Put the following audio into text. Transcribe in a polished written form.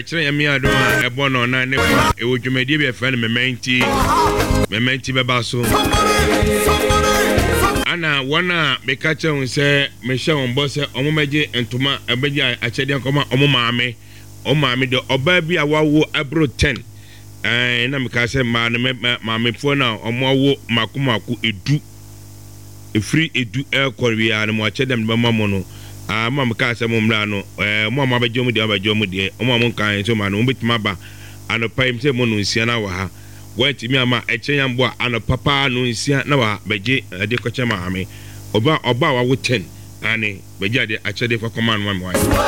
kyerɛ ya mi ado a ɛbɔ no na ne fa ɛwɔ dwumadie bi ɛfɛ no mementi bɛba so ana wana beka kyerɛ wo sɛ mehyɛ wɔn bɔ sɛ ɔmo mɛgye ntoma ɛbɛgye akyɛdeɛ nkɔma ɔmo maame de ɔbaa bi a wawo abro 10 na meka sɛ maamefoɔ no a ɔmo awo mako edu efiri edu ɛkɔ wiaa no mo akyɛdeɛ no bɛma mo no ma meka sɛ mo mmra no mo a mo abɛgye mo deɛ ɔmo a mo nkan so ma no mo betuma ba anopa im sɛ mo no nsia na wɔ ha wɔntimi ama ɛkyɛn yambo a anopa pa no nsia na wɔ bɛgye ade kɔkyɛ maame ɔba wawo 10 ane bɛgye ade akyɛde fa kɔma no ma